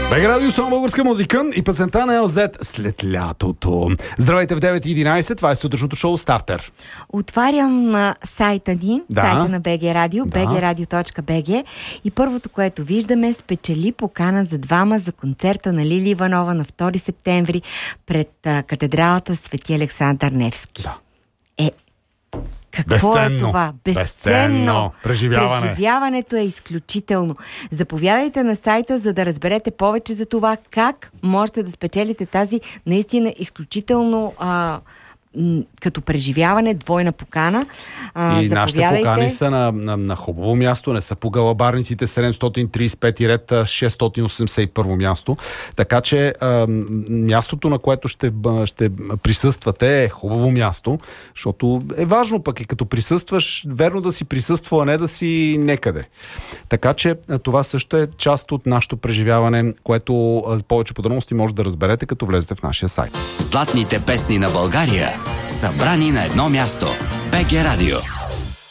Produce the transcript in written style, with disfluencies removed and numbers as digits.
БГ Радио, само българска музика и песента на LZ след лятото. Здравейте в 9:11, това е сутрешното шоу Стартер. Отварям сайта ни, сайта на БГ Радио, Да. bgradio.bg и първото, което виждаме, спечели покана за двама за концерта на Лили Иванова на 2 септември пред катедралата Свети Александър Невски. Да. Какво Безценно. е това? Безценно. Преживяване. Преживяването е изключително. Заповядайте на сайта, за да разберете повече за това как можете да спечелите тази наистина изключително като преживяване, двойна покана. И нашите покани са на хубаво място, не са по галабарниците, 735 ред, 681 място. Така че мястото, на което ще присъствате, е хубаво място, защото е важно пък и като присъстваш, верно да си присъства, а не да си некъде. Така че това също е част от нашето преживяване, което повече подробности може да разберете, като влезете в нашия сайт. Златните песни на България, събрани на едно място. БГ Радио.